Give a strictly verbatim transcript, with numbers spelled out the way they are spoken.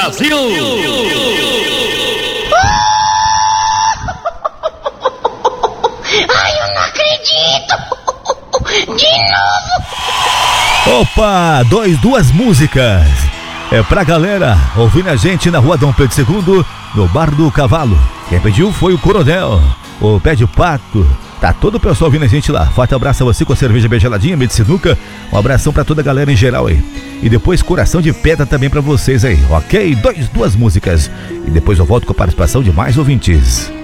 Brasil! Ai, eu não acredito! De novo! Opa, dois, duas músicas. É pra galera ouvindo a gente na rua Dom Pedro segundo, no Bar do Cavalo. Quem pediu foi o Coronel, o Pé de Pato. Tá todo o pessoal ouvindo a gente lá. Forte abraço a você com a cerveja bem geladinha, Medicinuca. Um abração pra toda a galera em geral aí. E depois Coração de Pedra também pra vocês aí, ok? Dois, duas músicas. E depois eu volto com a participação de mais ouvintes.